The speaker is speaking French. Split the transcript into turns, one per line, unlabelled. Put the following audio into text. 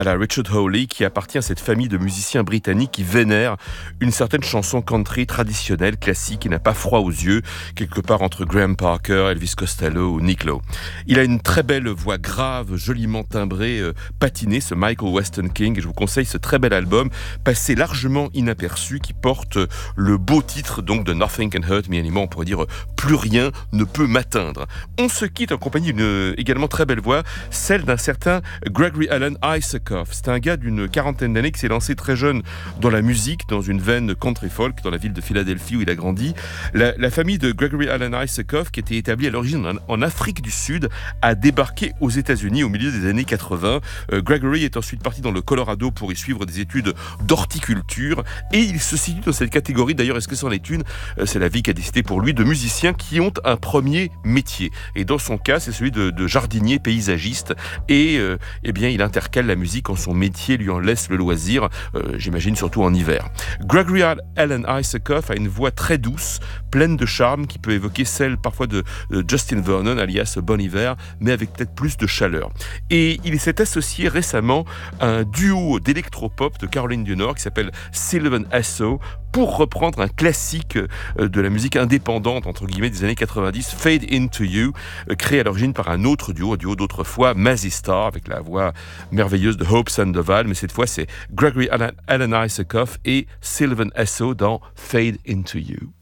à la Richard Hawley, qui appartient à cette famille de musiciens britanniques qui vénèrent une certaine chanson country traditionnelle, classique, qui n'a pas froid aux yeux, quelque part entre Graham Parker, Elvis Costello ou Nick Lowe. Il a une très belle voix grave, joliment timbrée, patinée, ce Michael Weston King, et je vous conseille ce très bel album, passé largement inaperçu, qui porte le beau titre donc de Nothing Can Hurt Me Anymore, on pourrait dire plus rien ne peut m'atteindre. On se quitte en compagnie d'une également très belle voix, celle d'un certain Gregory Alan Isakov. C'est un gars d'une quarantaine d'années qui s'est lancé très jeune dans la musique, dans une veine country folk, dans la ville de Philadelphie où il a grandi. La famille de Gregory Alan Isakov, qui était établie à l'origine en Afrique du Sud, a débarqué aux États-Unis au milieu des années 80. Gregory est ensuite parti dans le Colorado pour y suivre des études d'horticulture et il se situe dans cette catégorie, d'ailleurs est-ce que c'en est une, c'est la vie qui a décidé pour lui, de musiciens qui ont un premier métier. Et dans son cas, c'est celui de jardinier paysagiste et eh bien, il intercale la musique quand son métier lui en laisse le loisir, j'imagine surtout en hiver. Gregory Alan Isakov a une voix très douce, pleine de charme, qui peut évoquer celle parfois de Justin Vernon, alias Bon Iver, mais avec peut-être plus de chaleur. Et il s'est associé récemment à un duo d'électropop de Caroline du Nord qui s'appelle Sylvan Esso, pour reprendre un classique de la musique indépendante, entre guillemets, des années 90, Fade Into You, créé à l'origine par un autre duo, d'autrefois, Mazzy Star, avec la voix merveilleuse de Hope Sandoval, mais cette fois c'est Gregory Alan Isakov et Sylvan Esso dans Fade Into You.